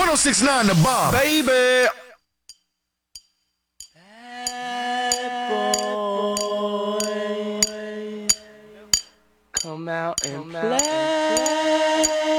1069 The Bomb, baby. Bad boy, come out and play.